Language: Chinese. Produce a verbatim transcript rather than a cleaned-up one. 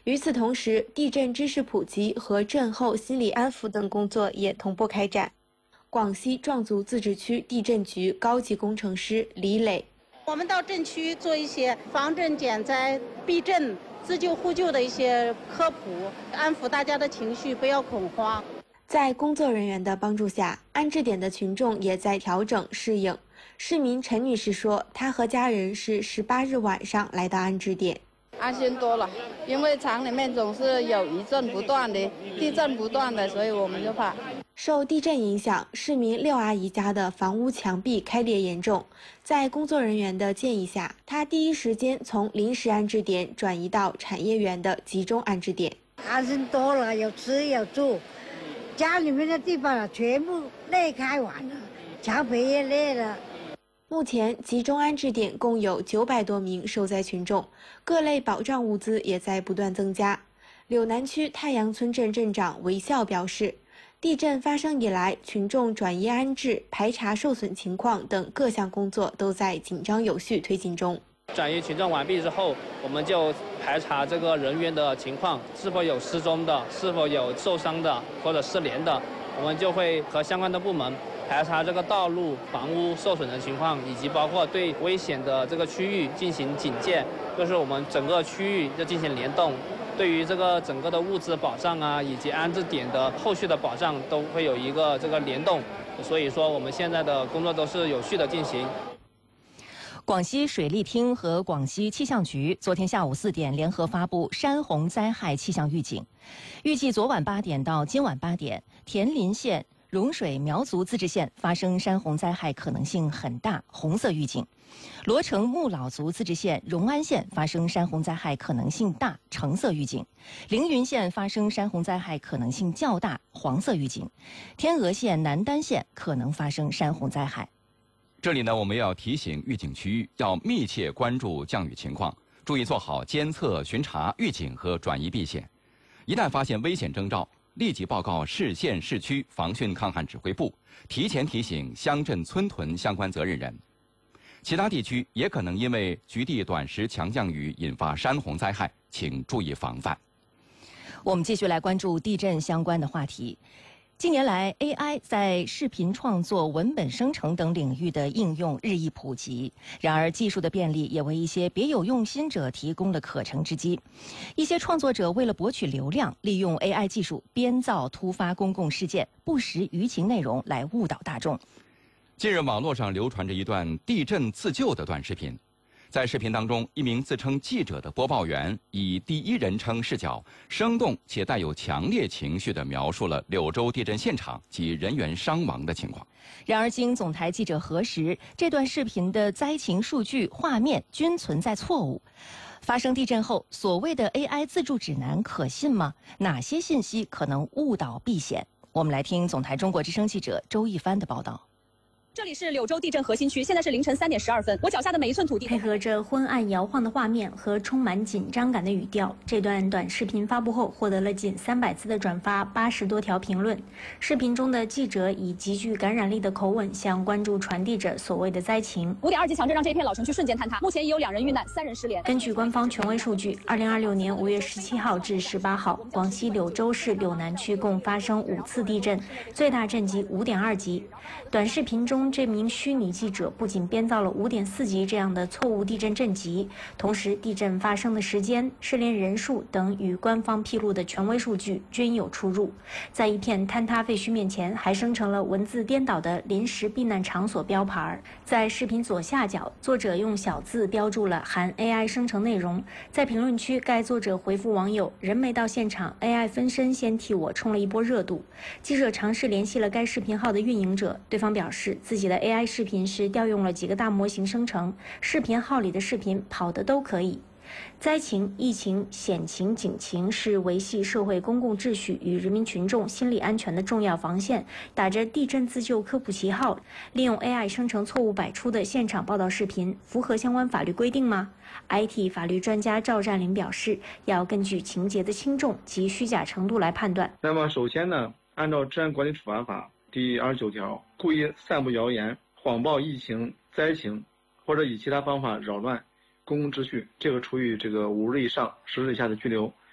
与此同时，地震知识普及和震后心理安抚等工作也同步开展。广西壮族自治区地震局高级工程师李磊： 我们到震区做一些防震减灾、避震、自救互救的一些科普，安抚大家的情绪，不要恐慌。 在工作人员的帮助下，安置点的群众也在调整适应。市民陈女士说，她和家人是十八日晚上来到安置点。 安心多了，因为厂里面总是有余震不断的、地震不断的，所以我们就怕。 受地震影响，市民廖阿姨家的房屋墙壁开裂严重，在工作人员的建议下，她第一时间从临时安置点转移到产业园的集中安置点。 安心多了，有吃有住，家里面的地方啊全部裂开完了，墙皮也裂了。 目前，集中安置点共有九百多名受灾群众，各类保障物资也在不断增加。柳南区太阳村镇镇长韦笑表示，地震发生以来，群众转移安置、排查受损情况等各项工作都在紧张有序推进中。 转移群众完毕之后，我们就排查这个人员的情况，是否有失踪的，是否有受伤的或者失联的，我们就会和相关的部门排查这个道路、房屋受损的情况，以及包括对危险的这个区域进行警戒，就是我们整个区域要进行联动。对于这个整个的物资保障啊，以及安置点的后续的保障，都会有一个这个联动。所以说，我们现在的工作都是有序的进行。 广西水利厅和广西气象局昨天下午四点联合发布山洪灾害气象预警，预计昨晚八点到今晚八点，田林县、融水苗族自治县发生山洪灾害可能性很大，红色预警；罗城木老族自治县、荣安县发生山洪灾害可能性大，橙色预警；凌云县发生山洪灾害可能性较大，黄色预警；天鹅县、南丹县可能发生山洪灾害。 这里呢，我们要提醒预警区域要密切关注降雨情况，注意做好监测、巡查、预警和转移避险。一旦发现危险征兆，立即报告市县市区防汛抗旱指挥部，提前提醒乡镇村屯相关责任人。其他地区也可能因为局地短时强降雨引发山洪灾害，请注意防范。 我们继续来关注地震相关的话题。近年来 ，A I 在视频创作、文本生成等领域的应用日益普及。然而，技术的便利也为一些别有用心者提供了可乘之机。一些创作者为了博取流量，利用 A I 技术编造突发公共事件、不实舆情内容来误导大众。 近日，网络上流传着一段地震自救的短视频。在视频当中，一名自称记者的播报员以第一人称视角，生动且带有强烈情绪地描述了柳州地震现场及人员伤亡的情况。 然而，经总台记者核实，这段视频的灾情数据、画面均存在错误。发生地震后，所谓的 A I 自助指南可信吗？哪些信息可能误导避险？我们来听总台中国之声记者周一帆的报道。 这里是柳州地震核心区，现在是凌晨三点十二分。我脚下的每一寸土地， 配合着昏暗摇晃的画面和充满紧张感的语调，这段短视频发布后获得了近三百次的转发，八十多条评论。视频中的记者以极具感染力的口吻向关注传递着所谓的灾情。 五点二级强震让这一片老城区瞬间坍塌，目前已有两人遇难，三人失联。 根据官方权威数据，二零二六年五月十七号至十八号，广西柳州市柳南区共发生五次地震，最大震级五点二级。短视频中，这名虚拟记者不仅编造了五点四级这样的错误地震震级，同时地震发生的时间、失联人数等与官方披露的权威数据均有出入。在一片坍塌废墟面前，还生成了文字颠倒的临时避难场所标牌。在视频左下角，作者用小字标注了含 A I 生成内容。在评论区，该作者回复网友：“人没到现场 ，A I 分身先替我冲了一波热度。”记者尝试联系了该视频号的运营者，对方表示自己的 A I 视频是调用了几个大模型生成，视频号里的视频跑的都可以。灾情、疫情、险情、警情是维系社会公共秩序与人民群众心理安全的重要防线。打着地震自救科普旗号，利用 A I 生成错误百出的现场报道视频，符合相关法律规定吗 ？I T 法律专家赵占林表示，要根据情节的轻重及虚假程度来判断。 那么，首先呢，按照《治安管理处罚法》第二十九条，故意散布谣言、谎报疫情、灾情，或者以其他方法扰乱公共秩序，这个处以这个五日以上十日以下的拘留。